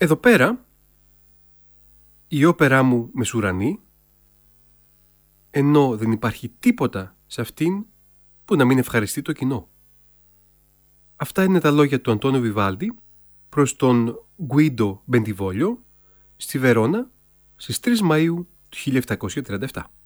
Εδώ πέρα η όπερά μου μεσουρανεί, ενώ δεν υπάρχει τίποτα σε αυτήν που να μην ευχαριστεί το κοινό. Αυτά είναι τα λόγια του Αντώνιο Βιβάλντι προς τον Γκουίντο Μπεντιβόλιο στη Βερόνα στις 3 Μαΐου του 1737.